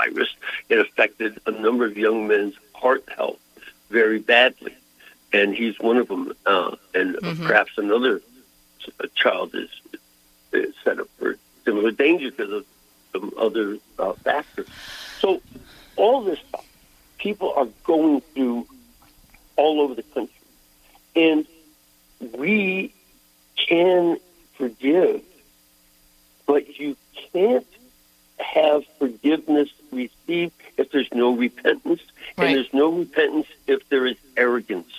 virus. It affected a number of young men's heart health very badly, and he's one of them. And perhaps another child is set up for similar danger because of some other factors. So all this stuff, people are going through all over the country. And we can forgive, but you can't have forgiveness received if there's no repentance, and there's no repentance if there is arrogance.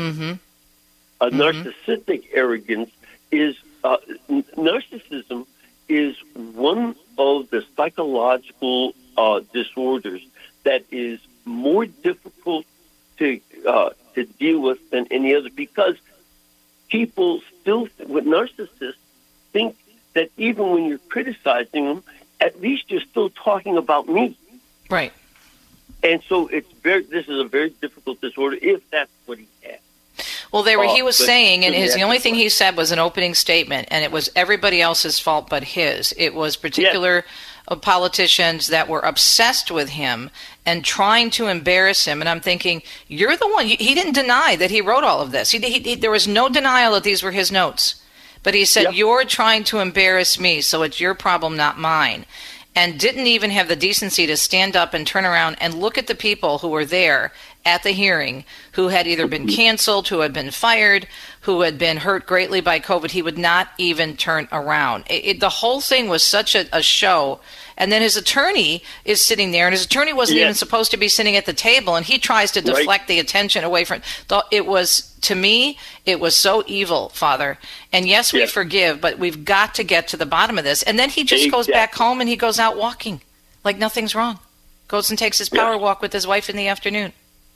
A narcissistic arrogance is, narcissism is one of the psychological disorders that is more difficult to deal with than any other, because people still, with narcissists, think that even when you're criticizing them, at least you're still talking about me. Right. And so this is a very difficult disorder if that's what he had. Well, he was saying, and the only thing he said was an opening statement, and it was everybody else's fault but his. It was particular politicians that were obsessed with him and trying to embarrass him. And I'm thinking, you're the one. He didn't deny that he wrote all of this. There was no denial that these were his notes. But he said, you're trying to embarrass me, so it's your problem, not mine. And didn't even have the decency to stand up and turn around and look at the people who were there at the hearing, who had either been canceled, who had been fired, who had been hurt greatly by COVID. He would not even turn around. The whole thing was such a show. And then his attorney is sitting there, and his attorney wasn't even supposed to be sitting at the table, and he tries to deflect the attention away from it. It was, to me, it was so evil, Father. And yes, we forgive, but we've got to get to the bottom of this. And then he just goes back home and he goes out walking like nothing's wrong. Goes and takes his power walk with his wife in the afternoon.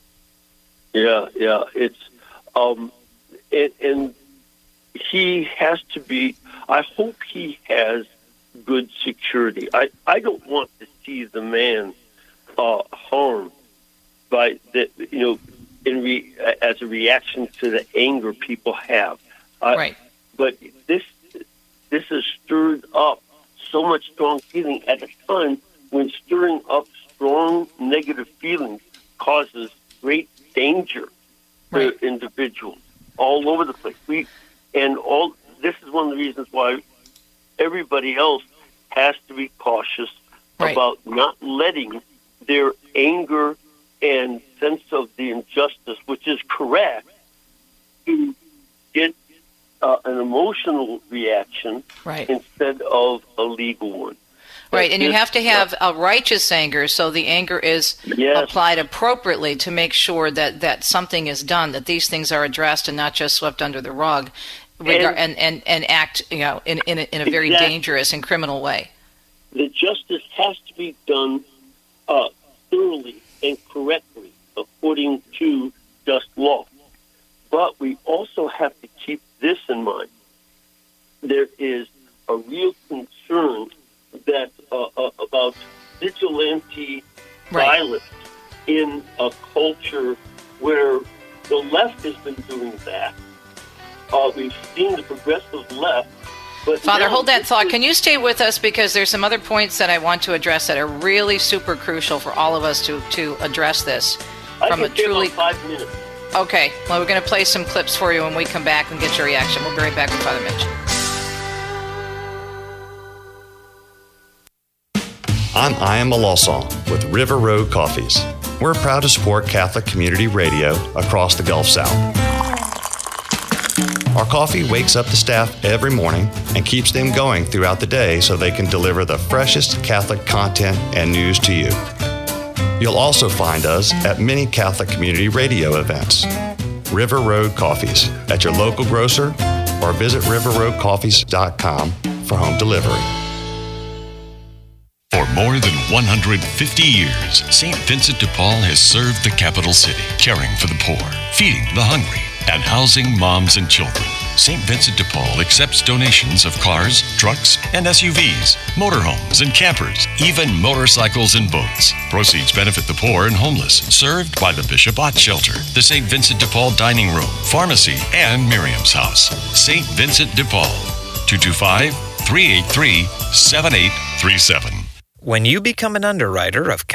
It's and he has to be. I hope he has good security. I don't want to see the man harmed by the as a reaction to the anger people have. But this has stirred up so much strong feeling at a time when stirring up strong negative feelings causes great danger to individuals all over the place. This is one of the reasons why everybody else has to be cautious about not letting their anger and sense of the injustice, which is correct, to get an emotional reaction instead of a legal one. Right, and you have to have a righteous anger, so the anger is applied appropriately to make sure that something is done, that these things are addressed and not just swept under the rug, and act in a very dangerous and criminal way. The justice has to be done thoroughly and correctly according to just law. But we also have to keep this in mind. There is a real concern that about vigilante violence in a culture where the left has been doing that. We've seen the progressive left. But Father, hold that thought. Can you stay with us, because there's some other points that I want to address that are really super crucial for all of us to address this. From a truly 5 minutes. Okay. Well, we're going to play some clips for you when we come back and get your reaction. We'll be right back with Father Mitch. I Am a Lawsong with River Road Coffees. We're proud to support Catholic Community Radio across the Gulf South. Our coffee wakes up the staff every morning and keeps them going throughout the day so they can deliver the freshest Catholic content and news to you. You'll also find us at many Catholic Community Radio events. River Road Coffees at your local grocer, or visit riverroadcoffees.com for home delivery. For more than 150 years, St. Vincent de Paul has served the capital city, caring for the poor, feeding the hungry, and housing moms and children. St. Vincent de Paul accepts donations of cars, trucks, and SUVs, motorhomes and campers, even motorcycles and boats. Proceeds benefit the poor and homeless, served by the Bishop Ott Shelter, the St. Vincent de Paul Dining Room, Pharmacy, and Miriam's House. St. Vincent de Paul, 225-383-7837. When you become an underwriter of